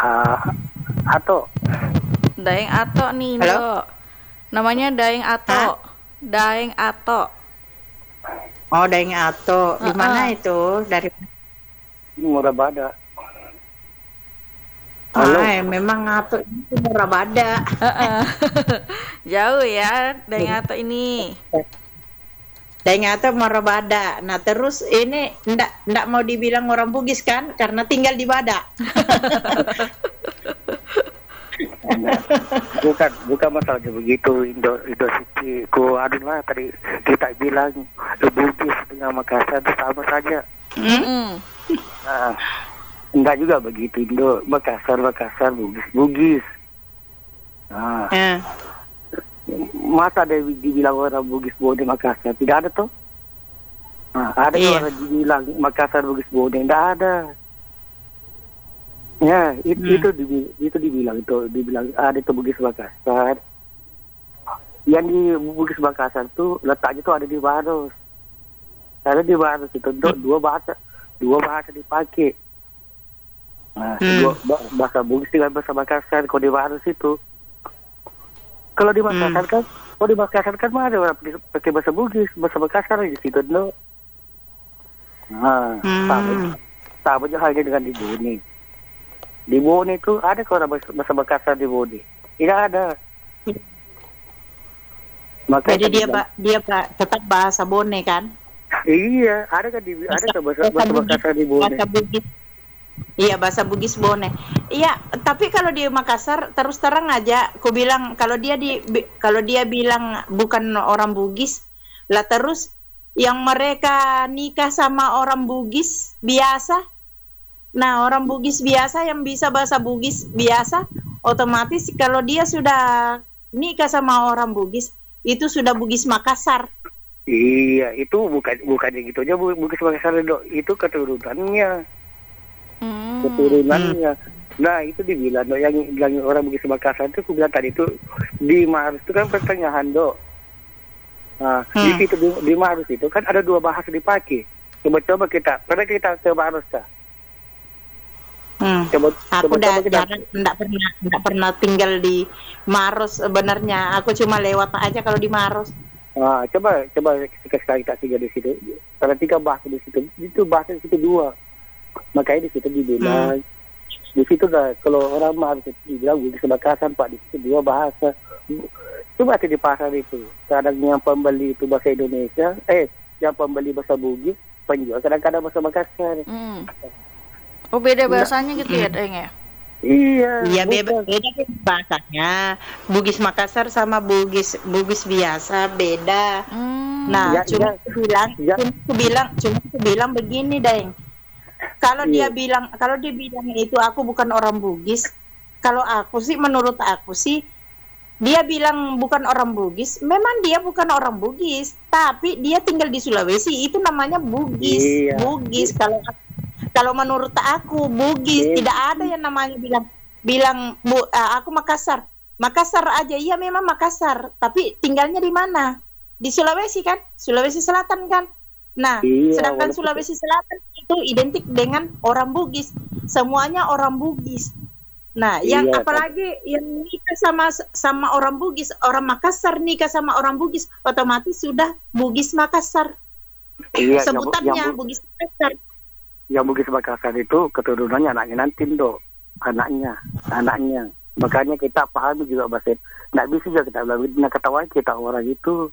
Ato. Daeng Ato nih, Halo? Indo. Namanya Daeng Hah? Ato. Daeng Ato. Oh, Daeng Ato. Di mana Heeh. itu? Dari Murabada. Halo. memang Ato itu Murabada. Heeh. Jauh ya Daeng Ato ini. Daeng Ato Murabada. Nah, terus ini ndak mau dibilang orang Bugis kan? Karena tinggal di Bada. Nah, bukan masalahnya begitu Indo City. Adalah tadi kita bilang Bugis dengan Makassar itu sama saja. Mm-mm. Nah, enggak juga begitu Indo. Makassar Bugis. Nah, Eh, masa ada dibilang orang Bugis Bone Makassar? Tidak ada toh? Nah, ada Iya. orang dibilang Makassar Bugis Bone? Tidak ada. Ya, itu dibilang ada itu Bugis Makassar. Yang di Bugis Makassar tuh letaknya tuh ada di Baros. Karena di Baros itu dua bahasa dipakai. Nah, bahasa Bugis dengan bahasa Makassar. Kalau di Baros itu, kalau di Makassar kan mah ada orang pakai bahasa Bugis, bahasa Makassar di situ no. Nah, sama aja halnya dengan di Bone. Di Bone itu ada kok orang bahasa Makassar di Bone? Tidak ada. Jadi dia tetap bahasa Bone kan? Iya, ada kan bahasa Makassar di Bone. Bahasa Bugis. Iya, bahasa Bugis Bone. Iya, tapi kalau di Makassar terus terang aja, aku bilang kalau dia bilang bukan orang Bugis, lah terus yang mereka nikah sama orang Bugis biasa. Nah, orang Bugis biasa yang bisa bahasa Bugis biasa, otomatis kalau dia sudah nikah sama orang Bugis, itu sudah Bugis Makassar. Iya, itu bukannya gitu aja Bugis Makassar itu keturunannya. Nah, itu dibilang yang bilang orang Bugis Makassar itu aku bilang tadi itu di Maros itu kan pertengahan Nah, di situ di Maros itu kan ada dua bahasa dipakai. Coba pernah kita ke Maros kah? Aku enggak pernah tinggal di Maros sebenarnya. Aku cuma lewat aja kalau di Maros. Coba sekali kita tinggal di situ. Karena 3 bahasa di situ, itu bahasa di situ 2. Makanya di situ dibilang di situ kalau orang Maros dibilang Bugis Makassar Pak, di situ 2 bahasa. Coba di pasar itu, kadang yang pembeli itu bahasa Indonesia, yang pembeli bahasa Bugis, penjual kadang-kadang bahasa Makassar. Oh, beda bahasanya gitu ya, Deng ya? Iya, beda bahasanya. Bugis Makassar sama Bugis biasa beda. Nah, cuma aku bilang begini, Deng. Kalau dia bilang itu aku bukan orang Bugis. Kalau aku sih, menurut aku sih, dia bilang bukan orang Bugis. Memang dia bukan orang Bugis, tapi dia tinggal di Sulawesi. Itu namanya Bugis. Bugis kalau menurut aku Bugis, tidak ada yang namanya bilang aku Makassar aja. Iya, memang Makassar, tapi tinggalnya di mana? Di Sulawesi kan, Sulawesi Selatan kan. Nah, sedangkan Sulawesi Selatan itu identik dengan orang Bugis, semuanya orang Bugis. Nah, yang apalagi yang nikah sama orang Bugis, orang Makassar nikah sama orang Bugis, otomatis sudah Bugis Makassar. Sebutannya Bugis Makassar. Yang Bugis Makassar itu keturunannya anaknya nanti anaknya. Makanya kita pahami juga bahasa. Nggak bisa juga kita bilang, nak ketawa kita orang itu.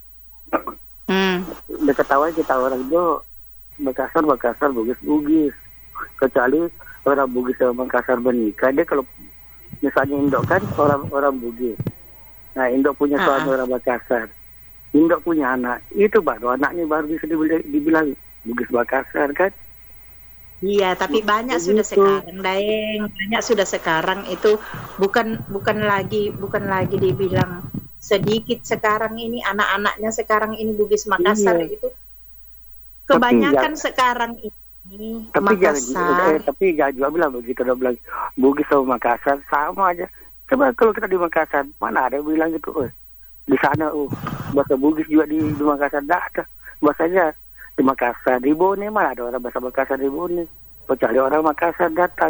Ketawa kita orang itu Makassar Bugis. Kecuali orang Bugis sama Makassar menikah, dia kalau misalnya Indo kan orang Bugis. Nah, Indo punya suami orang Makassar. Indo punya anak, itu baru anaknya baru bisa dibilang Bugis Makassar kan. Iya, tapi banyak sudah sekarang, Daeng. Banyak sudah sekarang itu bukan lagi dibilang sedikit sekarang ini anak-anaknya sekarang ini Bugis Makassar itu kebanyakan sekarang ini Makassar. Tapi jangan juga bilang begitu, udah bilang Bugis sama Makassar sama aja. Coba kalau kita di Makassar, mana ada yang bilang gitu, di sana bahasa Bugis juga di Makassar tidak ada. Bahasanya di Makassar, di Bone mana ada orang bahasa Makassar di Bone, kecuali orang Makassar datang.